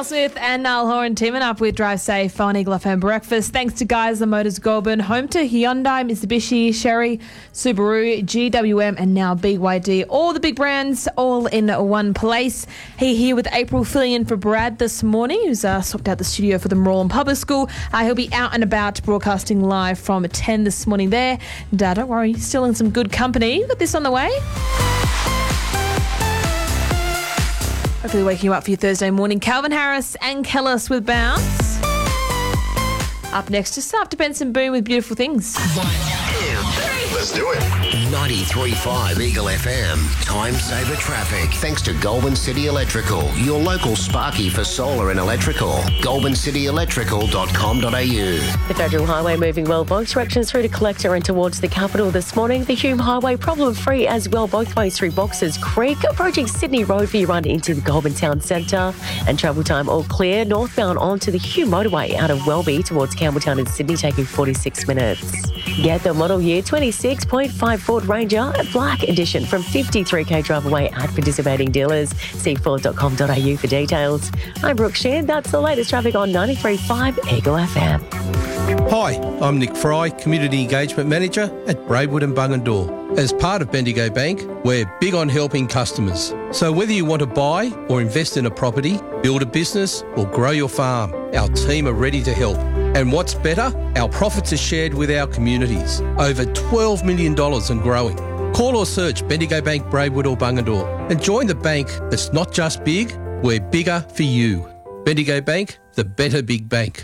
Smith and Niall Horan teaming up with Drive Safe on Eagle FM Breakfast. Thanks to Geisler Motors Goulburn, home to Hyundai, Mitsubishi, Chery, Subaru, GWM and now BYD. All the big brands all in one place. Here with April filling in for Brad this morning, who's swapped out the studio for the Morawallen Public School. He'll be out and about broadcasting live from 10 this morning there. And don't worry, still in some good company. We've got this on the way. Hopefully waking you up for your Thursday morning. Calvin Harris and Kellis with Bounce. Up next, just after Benson Boone with Beautiful Things. 1, 2, 3. Let's do it. 93.5 Eagle FM. Time saver traffic. Thanks to Goulburn City Electrical, your local Sparky for solar and electrical. GoulburnCityElectrical.com.au. The Federal Highway moving well both directions through to Collector and towards the capital this morning. The Hume Highway problem-free as well both ways through Boxers Creek. Approaching Sydney Road for your run into the Goulburn Town Centre. And travel time all clear. Northbound onto the Hume Motorway out of Welby towards Campbelltown in Sydney, taking 46 minutes. Get the model year 26.5 Ford Ranger Black Edition from 53k drive away at participating dealers. See Ford.com.au for details. I'm Brooke Sheard. That's the latest traffic on 93.5 Eagle FM. Hi, I'm Nick Fry, Community Engagement Manager at Braidwood and Bungendore. As part of Bendigo Bank, we're big on helping customers. So whether you want to buy or invest in a property, build a business or grow your farm, our team are ready to help. And what's better, our profits are shared with our communities. Over $12 million and growing. Call or search Bendigo Bank, Braidwood or Bungendore and join the bank that's not just big, we're bigger for you. Bendigo Bank, the better big bank.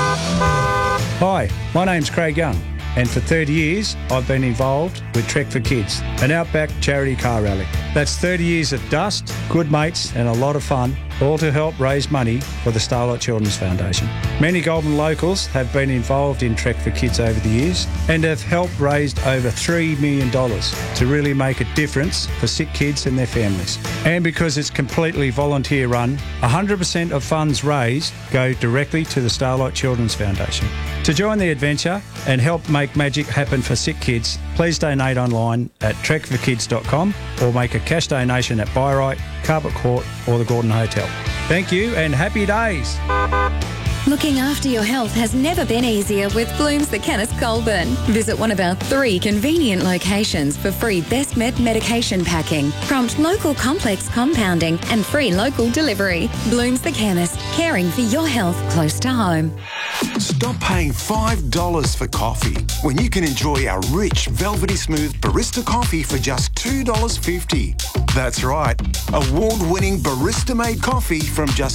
Hi, my name's Craig Young, and for 30 years I've been involved with Trek for Kids, an outback charity car rally. That's 30 years of dust, good mates and a lot of fun, all to help raise money for the Starlight Children's Foundation. Many Goulburn locals have been involved in Trek for Kids over the years and have helped raise over $3 million to really make a difference for sick kids and their families. And because it's completely volunteer run, 100% of funds raised go directly to the Starlight Children's Foundation. To join the adventure and help make magic happen for sick kids, please donate online at trekforkids.com or make a cash donation at Byrite, Carpet Court or the Gordon Hotel. Thank you and happy days. Looking after your health has never been easier with Bloom's The Chemist Goulburn. Visit one of our 3 convenient locations for free Best Med medication packing, prompt local complex compounding and free local delivery. Bloom's The Chemist, caring for your health close to home. Stop paying $5 for coffee when you can enjoy our rich, velvety smooth barista coffee for just $2.50. That's right, award-winning barista-made coffee from just